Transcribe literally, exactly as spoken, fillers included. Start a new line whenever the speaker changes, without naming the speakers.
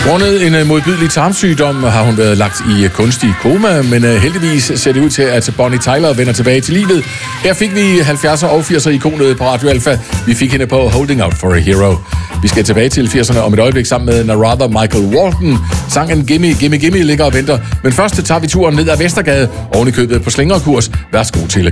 Grundet en modbydelig tarmsygdom har hun været lagt i kunstig koma, men heldigvis ser det ud til, at Bonnie Tyler vender tilbage til livet. Her fik vi halvfjerdser og firser-ikonet på Radio Alpha. Vi fik hende på Holding Out for a Hero. Vi skal tilbage til firserne om et øjeblik sammen med Narada Michael Walton. Sangen Gimme, Gimme, Gimme ligger og venter. Men først tager vi turen ned ad Vestergade, oven i købet på slingrekurs. Værsgo til